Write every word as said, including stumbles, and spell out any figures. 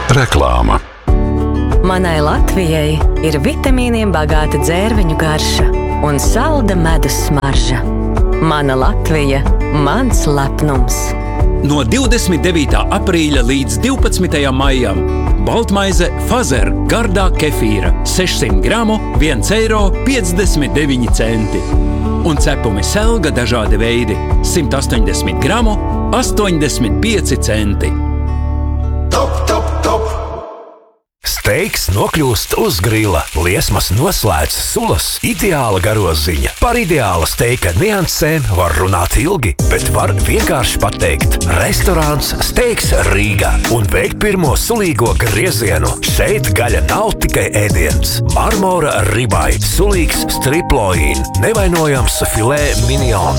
Reklāma. Manai Latvijai ir vitamīniem bagāta dzērveņu garša un salda medus smarža. Mana Latvija, mans lepnums. No divdesmit devītā aprīļa līdz divpadsmitajam maijam baltmaize Fazer gardā kefīra sešsimt gramu viens eiro piecdesmit deviņi centi. Un cepumi Selga dažādi veidi simt astoņdesmit gramu astoņdesmit pieci centi. Top, top, top! Steiks nokļūst uz grila, liesmas noslēdz sulas, ideāla garoziņa. Par ideāla steika niansēm var runāt ilgi, bet var vienkārši pateikt restorāns Steiks Rīga un veikt pirmo sulīgo griezienu. Šeit gaļa nav tikai ēdiens. Marmora ribai, sulīgs striploīn, nevainojams filē mignon,